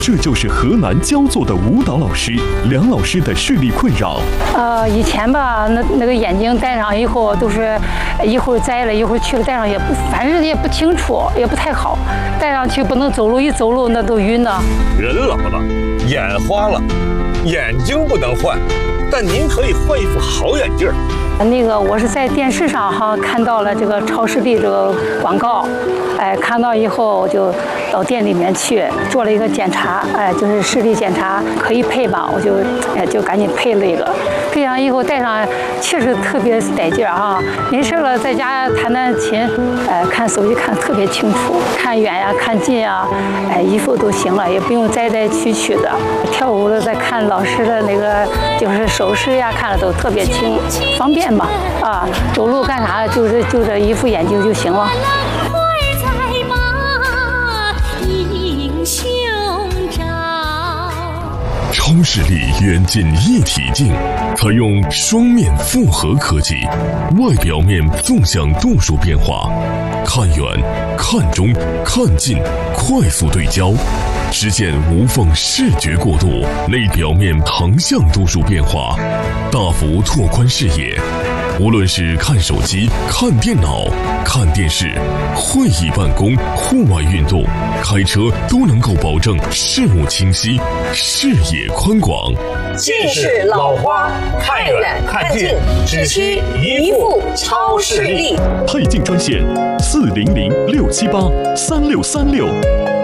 这就是河南焦作的舞蹈老师梁老师的视力困扰。 以前吧，那个眼镜戴上以后都是一会儿摘了，一会儿去了，戴上也不，反正也不清楚，也不太好。戴上去不能走路，一走路那都晕呢。 人老了，眼花了，眼睛不能换，但您可以换一副好眼镜。 那个我是在电视上看到了这个超视力这个广告，看到以后就到店里面去做了一个检查，就是视力检查可以配吧，我就赶紧配了一个。配上以后戴上确实特别带劲啊！没事了在家弹弹琴，看手机看特别清楚，看远呀看近呀，一副都行了，也不用摘摘取取的。跳舞的在看老师的那个就是手势呀，看了都特别清，方便。走路干啥就这一副眼镜就行了。 超视力远近一体镜，采用双面复合科技，外表面纵向度数变化，看远、看中、看近，快速对焦，实现无缝视觉过渡；内表面横向度数变化，大幅拓宽视野。无论是看手机、看电脑、看电视、会议办公、户外运动、开车，都能够保证视物清晰、视野宽广。 近视老花，看远看近，只需一副超视力。 配镜专线：400-678-3636。